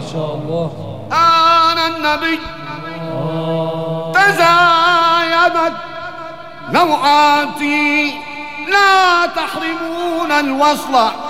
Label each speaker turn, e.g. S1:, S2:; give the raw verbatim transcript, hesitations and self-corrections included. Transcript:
S1: شاء الله.
S2: أنا النبي تزايدت نوعاتي لا تحرمون الوصل